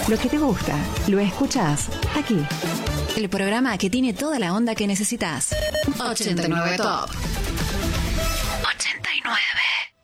Lo que te gusta, lo escuchás aquí. El programa que tiene toda la onda que necesitas. 89 Top. 89.